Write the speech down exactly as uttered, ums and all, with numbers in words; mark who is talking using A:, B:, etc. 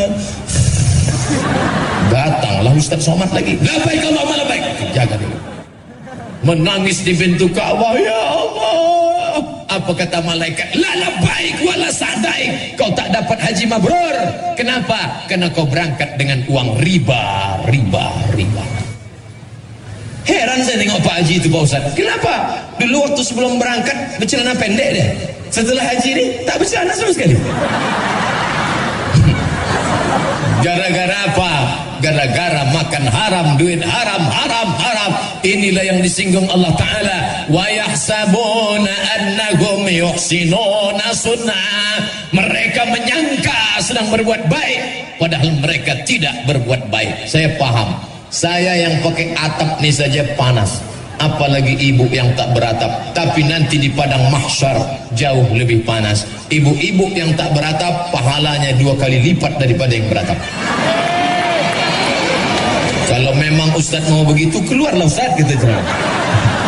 A: Somad. Datanglah Ustaz Somad lagi. Labbaik Allahumma labbaik. Jaga dulu. Menangis di pintu Ka'bah, ya Allah. Apa kata malaikat? La labbaik wala sa'daik. Kau tak dapat haji mabrur. Kenapa? Karena kau berangkat dengan uang riba, riba, riba. Heran saya tengok Pak Haji itu Pak Ustaz. Kenapa? Dulu waktu sebelum berangkat bercelana pendek dia. Setelah haji ni tak bercelana sama sekali. Gara-gara apa? Gara-gara makan haram, duit haram, haram, haram. Inilah yang disinggung Allah Ta'ala. Wa yahsabuna annahum yuhsinuna sunnah. Mereka menyangka sedang berbuat baik, padahal mereka tidak berbuat baik. Saya paham. Saya yang pakai atap ni saja panas, apalagi ibu yang tak beratap. Tapi nanti di padang mahsyar jauh lebih panas. Ibu-ibu yang tak beratap pahalanya dua kali lipat daripada yang beratap. Kalau memang Ustaz mau begitu, keluarlah Ustaz, kita jangan.